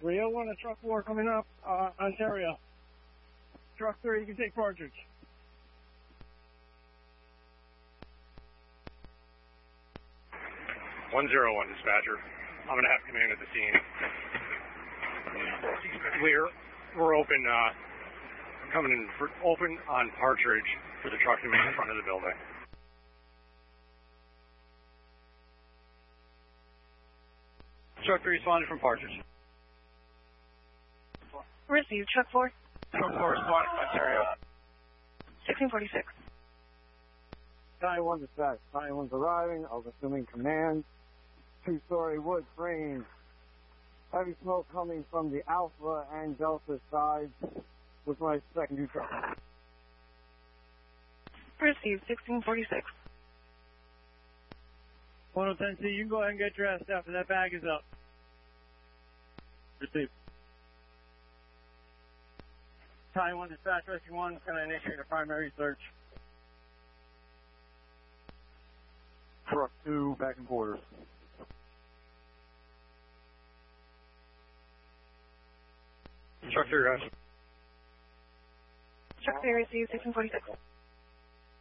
301 to truck 4 coming up, Ontario. Truck 3, you can take Partridge. 101 dispatcher. I'm going to have command at the scene. We're open, coming in open on Partridge for the truck to be in front of the building. Truck 3 responded from Partridge. Received, truck 4. Truck 4 responded from Ontario. 1646. Battalion 1 dispatch. Battalion 1's arriving. I was assuming command. 2-story wood frame. Heavy smoke coming from the Alpha and Delta sides with my secondary truck. Received, 1646. 1010C, you can go ahead and get dressed after that bag is up. Received. Battalion 1 dispatch, rescue 1 is going to initiate a primary search. Truck 2 back in quarters. Truck 3, guys. Truck 3 received, 1646.